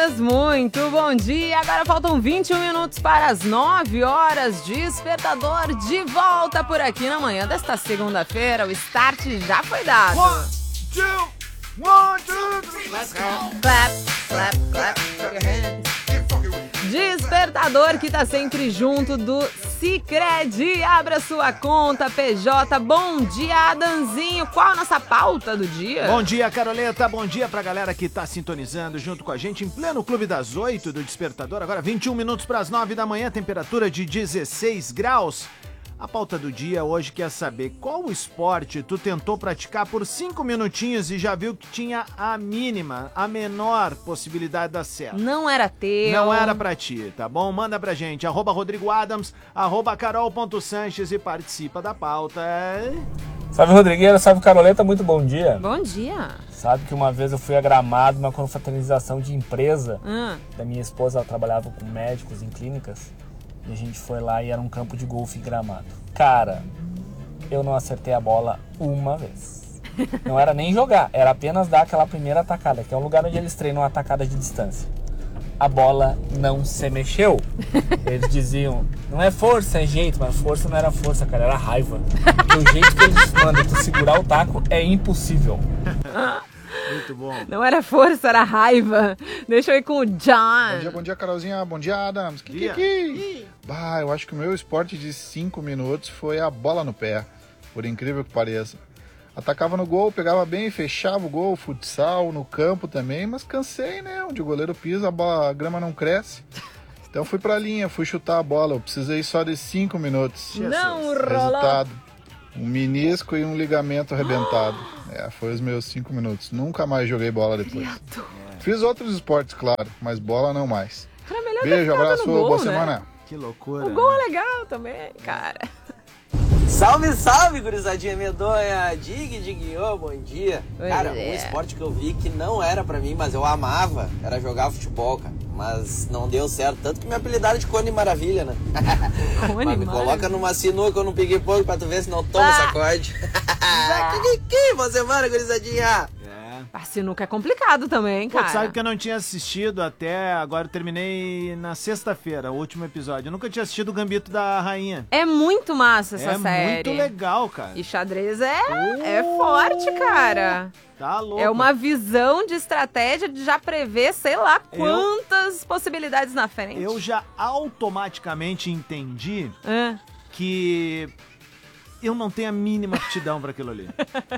Muito bom dia, agora faltam 21 minutos para as 9 horas, Despertador de volta por aqui na manhã desta segunda-feira, o start já foi dado. 1, 2, 3, let's go! Clap, clap, clap, put your hands. Despertador que tá sempre junto do Sicredi, abra sua conta PJ. Bom dia, Adanzinho, qual a nossa pauta do dia? Bom dia, Caroleta, bom dia pra galera que tá sintonizando junto com a gente em pleno Clube das 8 do Despertador, agora 21 minutos pras 9 da manhã, temperatura de 16 graus. A pauta do dia hoje quer saber qual esporte tu tentou praticar por 5 minutinhos e já viu que tinha a mínima, a menor possibilidade de dar certo. Não era teu. Não era pra ti, tá bom? Manda pra gente, @RodrigoAdams, @Carol.Sanches e participa da pauta. Salve, Rodrigueira, salve, Caroleta, muito bom dia. Bom dia. Sabe que uma vez eu fui a Gramado, uma confraternização de empresa da minha esposa, ela trabalhava com médicos em clínicas. E a gente foi lá e era um campo de golfe em Gramado. Cara, eu não acertei a bola uma vez. Não era nem jogar, era apenas dar aquela primeira atacada, que é um lugar onde eles treinam a atacada de distância. A bola não se mexeu. Eles diziam, não é força, é jeito, mas força não era força, cara, era raiva. Porque o jeito que eles mandam tu segurar o taco é impossível. Muito bom. Não era força, era raiva. Deixa eu ir com o John. Bom dia, Carolzinha. Bom dia, Adams. Bah, eu acho que o meu esporte de 5 minutos foi a bola no pé, por incrível que pareça. Atacava no gol, pegava bem, fechava o gol, futsal, no campo também, mas cansei, né? Onde o goleiro pisa, a grama não cresce. Então fui pra linha, fui chutar a bola. Eu precisei só de 5 minutos. Não rolou. Resultado, um menisco e um ligamento arrebentado. Foi os meus 5 minutos. Nunca mais joguei bola depois. Fiz outros esportes, claro, mas bola não mais. Era melhor ter Beijo, ficado abraço, no gol, boa né? semana. Que loucura. O gol é legal também, cara. Salve, salve, gurizadinha medonha. Dig, bom dia. Cara, um esporte que eu vi que não era pra mim, mas eu amava, era jogar futebol, cara. Mas não deu certo, tanto que me apelidaram de Cone Maravilha, né? Cone Mas me coloca numa sinuca ou num pique-pongue pra tu ver se não toma sacode. Boa semana, gurizadinha. A sinuca é complicado também, Pô, cara. tu sabe que eu não tinha assistido até agora, eu terminei na sexta-feira, o último episódio. Eu nunca tinha assistido o Gambito da Rainha. É muito massa essa série. É muito legal, cara. E xadrez é forte, cara. Tá louco. É uma visão de estratégia de já prever, sei lá, quantas possibilidades na frente. Eu já automaticamente entendi que eu não tenho a mínima aptidão pra aquilo ali.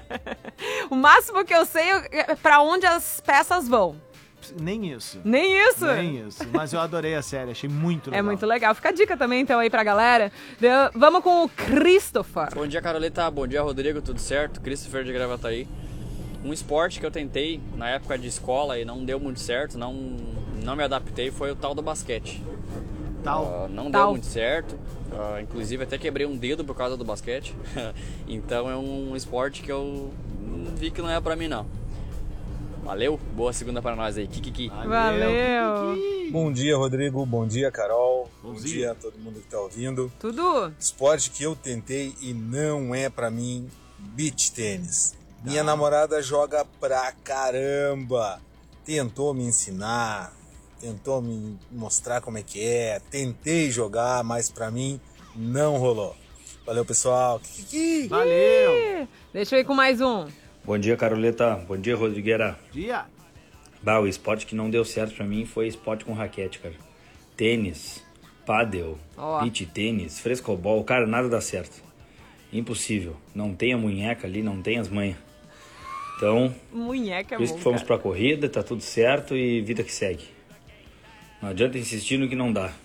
O máximo que eu sei é pra onde as peças vão. Nem isso. Nem isso? Nem isso. Mas eu adorei a série, achei muito legal. É muito legal. Fica a dica também, então, aí pra galera. Vamos com o Christopher. Bom dia, Carolita. Bom dia, Rodrigo. Tudo certo? Christopher de Gravataí. Um esporte que eu tentei na época de escola e não deu muito certo, não me adaptei, foi o tal do basquete. Não deu muito certo. Inclusive até quebrei um dedo por causa do basquete. Então é um esporte que eu vi que não é pra mim, não. Valeu, boa segunda para nós aí. Kikiki. Valeu. Bom dia, Rodrigo. Bom dia, Carol. Bom dia a todo mundo que tá ouvindo. Tudo. Esporte que eu tentei e não é pra mim, beach tênis. Minha namorada joga pra caramba. Tentou me ensinar, tentou me mostrar como é que é. Tentei jogar, mas pra mim não rolou. Valeu, pessoal. Kikiki. Valeu. Deixa eu ir com mais um. Bom dia, Caroleta. Bom dia, Rodrigueira. Dia. O esporte que não deu certo pra mim foi esporte com raquete, cara. Tênis, pádel, beach tênis, frescobol, cara, nada dá certo. Impossível. Não tem a munheca ali, não tem as manhas. Então, munheca é por isso bom, que fomos cara. pra corrida, tá tudo certo e vida que segue. Não adianta insistir no que não dá.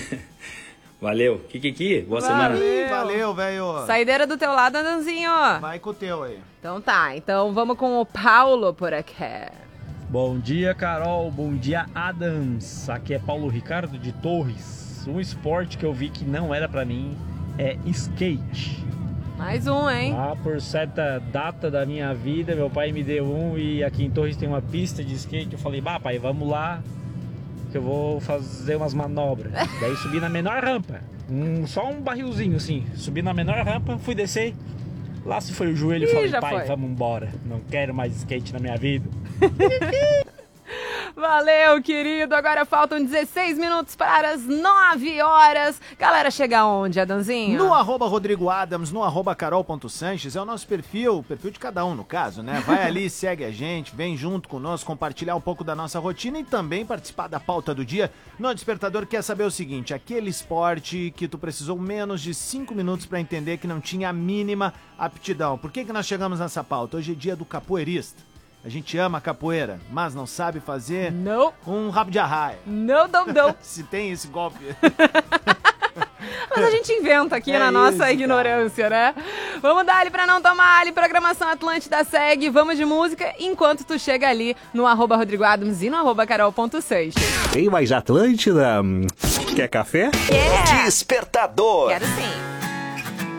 Valeu. Kikiki, boa semana. Valeu, velho. Saideira do teu lado, Andanzinho. Vai com o teu aí. Então tá, então vamos com o Paulo por aqui. Bom dia, Carol. Bom dia, Adams. Aqui é Paulo Ricardo de Torres. Um esporte que eu vi que não era pra mim é skate. Mais um, hein? Lá por certa data da minha vida, meu pai me deu um e aqui em Torres tem uma pista de skate. Eu falei, pai, vamos lá que eu vou fazer umas manobras. Daí subi na menor rampa, só um barrilzinho assim. Subi na menor rampa, fui descer. Lá se foi o joelho e falei, pai, vamos embora. Não quero mais skate na minha vida. Valeu, querido. Agora faltam 16 minutos para as 9 horas. Galera, chega onde, Adanzinho? No @Rodrigo Adams, no @Carol.Sanches, é o nosso perfil, o perfil de cada um, no caso, né? Vai ali, segue a gente, vem junto conosco, compartilhar um pouco da nossa rotina e também participar da pauta do dia. No Despertador quer saber o seguinte, aquele esporte que tu precisou menos de 5 minutos para entender que não tinha a mínima aptidão. Por que nós chegamos nessa pauta? Hoje é dia do capoeirista. A gente ama a capoeira, mas não sabe fazer um rabo de arraia. Não. Se tem esse golpe. Mas a gente inventa aqui na nossa ignorância, né? Vamos dar ali pra não tomar ali. Programação Atlântida segue. Vamos de música enquanto tu chega ali no @Rodrigo Adams e no @Carol.Sanches. Tem mais Atlântida? Quer café? Yeah. Despertador. Quero sim.